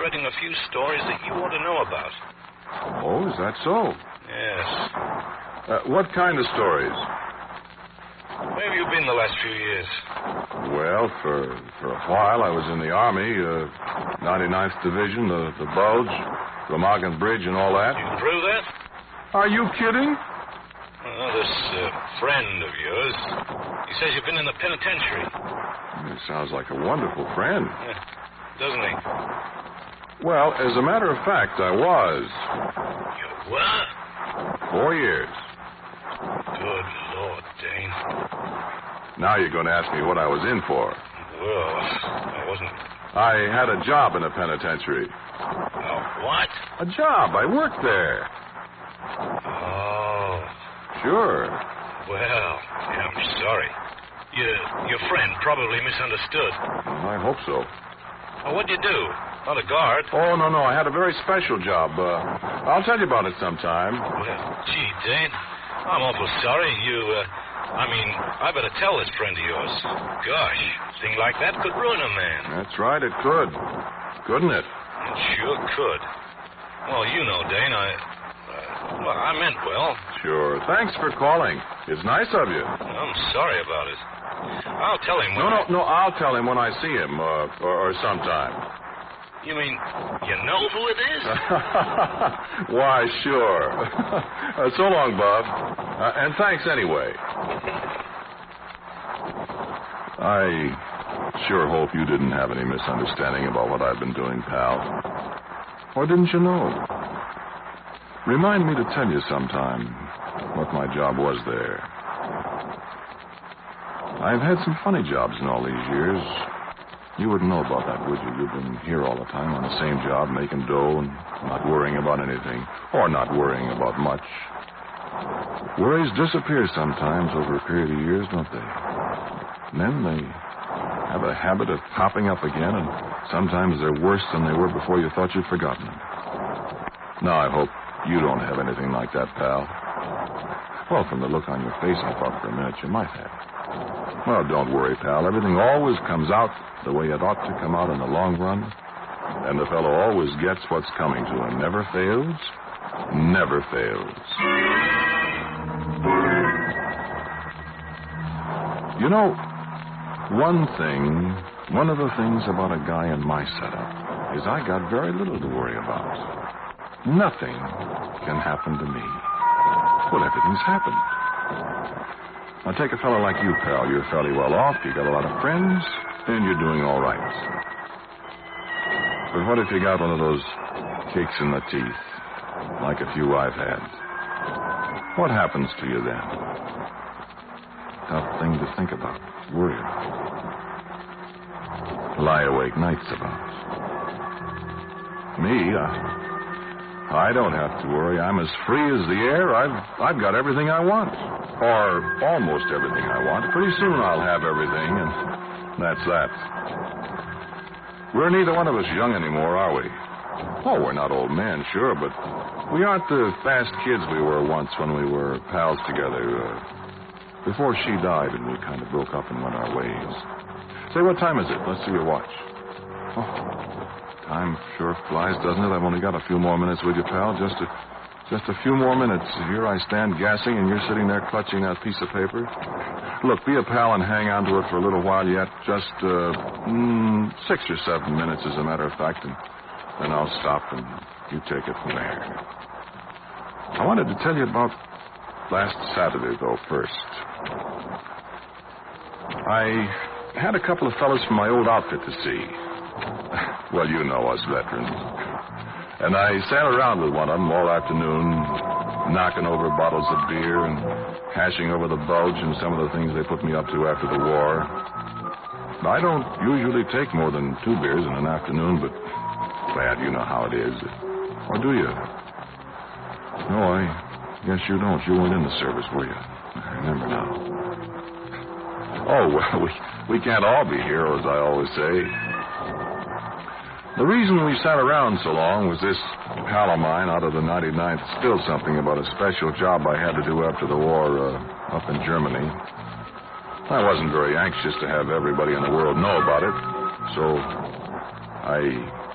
spreading a few stories that you ought to know about. Oh, is that so? Yes. What kind of stories? Where have you been the last few years? Well, for a while I was in the Army, 99th Division, the Bulge, Remagen Bridge, and all that. You can prove that? Are you kidding? Well, this friend of yours, he says you've been in the penitentiary. He sounds like a wonderful friend. Yeah, doesn't he? Well, as a matter of fact, I was. You were? 4 years. Good Lord, Dane. Now you're going to ask me what I was in for. Well, I wasn't... I had a job in a penitentiary. What? A job. I worked there. Oh. Sure. Well, yeah, I'm sorry. Your friend probably misunderstood. I hope so. Well, what'd you do? Not a guard. Oh, no. I had a very special job. I'll tell you about it sometime. Well, gee, Dane, I'm awful sorry. I better tell this friend of yours. Gosh, a thing like that could ruin a man. That's right, it could. Couldn't it? It sure could. Well, you know, Dane, I meant well. Sure. Thanks for calling. It's nice of you. I'm sorry about it. I'll tell him when... No, I'll tell him when I see him, or sometime. You mean, you know who it is? Why, sure. So long, Bob. And thanks anyway. I sure hope you didn't have any misunderstanding about what I've been doing, pal. Or didn't you know? Remind me to tell you sometime what my job was there. I've had some funny jobs in all these years. You wouldn't know about that, would you? You've been here all the time on the same job, making dough and not worrying about anything. Or not worrying about much. Worries disappear sometimes over a period of years, don't they? And then they have a habit of popping up again, and sometimes they're worse than they were before you thought you'd forgotten them. Now, I hope you don't have anything like that, pal. Well, from the look on your face, I thought for a minute you might have. Well, don't worry, pal. Everything always comes out the way it ought to come out in the long run. And the fellow always gets what's coming to him. Never fails. Never fails. You know, one of the things about a guy in my setup is I got very little to worry about. Nothing can happen to me. Well, everything's happened. Now, take a fellow like you, pal. You're fairly well off. You got a lot of friends, and you're doing all right. But what if you got one of those kicks in the teeth, like a few I've had? What happens to you then? Tough thing to think about, worry about. Lie awake nights about. Me, I don't have to worry. I'm as free as the air. I've got everything I want. Or almost everything I want. Pretty soon I'll have everything, and that's that. We're neither one of us young anymore, are we? Oh, we're not old men, sure, but we aren't the fast kids we were once when we were pals together. Before she died and we kind of broke up and went our ways. Say, what time is it? Let's see your watch. Oh, time sure flies, doesn't it? I've only got a few more minutes with you, pal. Just a few more minutes. Here I stand gassing, and you're sitting there clutching that piece of paper. Look, be a pal and hang on to it for a little while yet. Just 6 or 7 minutes, as a matter of fact, and then I'll stop and you take it from there. I wanted to tell you about last Saturday, though, first. I had a couple of fellas from my old outfit to see. Well, you know us veterans. And I sat around with one of them all afternoon, knocking over bottles of beer and hashing over the Bulge and some of the things they put me up to after the war. I don't usually take more than 2 beers in an afternoon, but, Glad, you know how it is. Or do you? No, I guess you don't. You weren't in the service, were you? I remember now. Oh, well, we can't all be heroes, I always say. The reason we sat around so long was this pal of mine out of the 99th spilled something about a special job I had to do after the war up in Germany. I wasn't very anxious to have everybody in the world know about it, so I